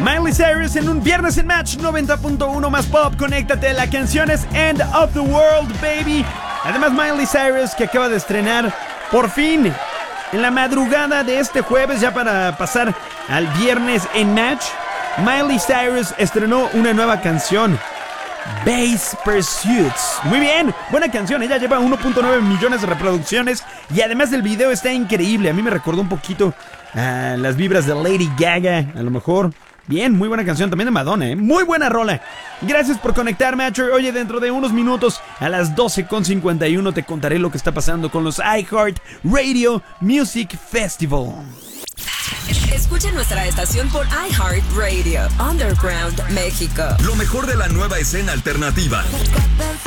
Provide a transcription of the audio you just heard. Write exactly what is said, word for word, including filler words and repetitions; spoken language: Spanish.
Miley Cyrus en un viernes en Match noventa punto uno más pop. Conéctate, la canción es End of the World, baby. Además, Miley Cyrus, que acaba de estrenar por fin en la madrugada de este jueves, ya para pasar al viernes en Match, Miley Cyrus estrenó una nueva canción, Base Pursuits. Muy bien, buena canción. Ella lleva uno punto nueve millones de reproducciones y además el video está increíble. A mí me recordó un poquito a las vibras de Lady Gaga, a lo mejor. Bien, muy buena canción, también de Madonna, ¿eh? Muy buena rola. Gracias por conectar, Matcher. Oye, dentro de unos minutos, a las doce con cincuenta y uno, te contaré lo que está pasando con los iHeart Radio Music Festival. Escucha nuestra estación por iHeart Radio, Underground México. Lo mejor de la nueva escena alternativa.